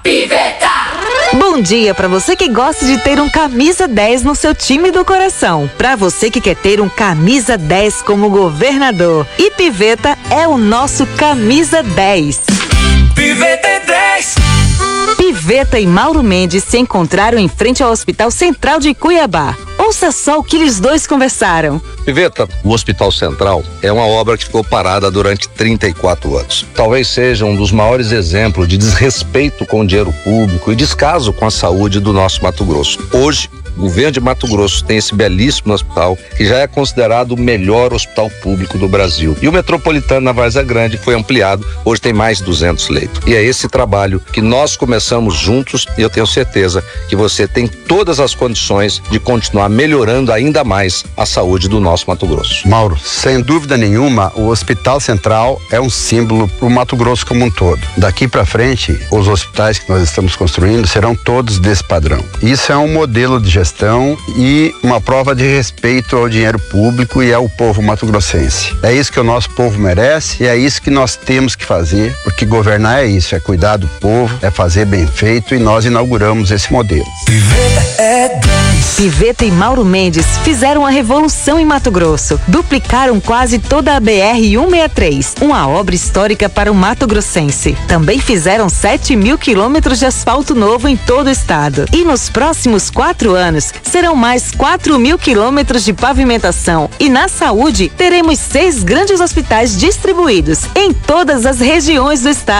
Piveta! Bom dia para você que gosta de ter um camisa 10 no seu time do coração. Para você que quer ter um camisa 10 como governador. E Piveta é o nosso camisa 10. Piveta é 10! Piveta e Mauro Mendes se encontraram em frente ao Hospital Central de Cuiabá. Ouça só o que eles dois conversaram. Piveta, o Hospital Central é uma obra que ficou parada durante 34 anos. Talvez seja um dos maiores exemplos de desrespeito com o dinheiro público e descaso com a saúde do nosso Mato Grosso. Hoje, o governo de Mato Grosso tem esse belíssimo hospital que já é considerado o melhor hospital público do Brasil. E o Metropolitano na Várzea Grande foi ampliado, hoje tem mais de 200 leitos. E é esse trabalho que nós começamos juntos e eu tenho certeza que você tem todas as condições de continuar melhorando ainda mais a saúde do nosso Mato Grosso. Mauro, sem dúvida nenhuma, o Hospital Central é um símbolo para o Mato Grosso como um todo. Daqui para frente, os hospitais que nós estamos construindo serão todos desse padrão. Isso é um modelo de gestão e uma prova de respeito ao dinheiro público e ao povo mato-grossense. É isso que o nosso povo merece e é isso que nós temos que fazer, porque governar é isso, é cuidar do povo, é fazer bem feito e nós inauguramos esse modelo. Piveta é 10! Piveta e Mauro Mendes fizeram a revolução em Mato Grosso. Duplicaram quase toda a BR-163, uma obra histórica para o Mato Grossense. Também fizeram 7.000 quilômetros de asfalto novo em todo o estado. E nos próximos 4 anos, serão mais 4.000 quilômetros de pavimentação. E na saúde, teremos 6 grandes hospitais distribuídos em todas as regiões do estado.